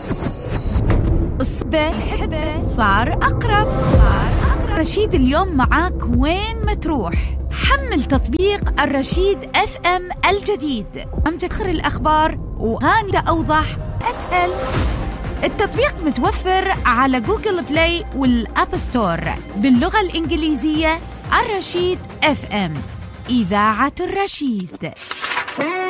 الصبح صار أقرب. رشيد اليوم معاك وين ما تروح. حمل تطبيق الرشيد FM الجديد. أخر الأخبار وغاني أوضح أسهل. التطبيق متوفر على جوجل بلاي والأب ستور باللغة الإنجليزية. الرشيد FM، إذاعة الرشيد.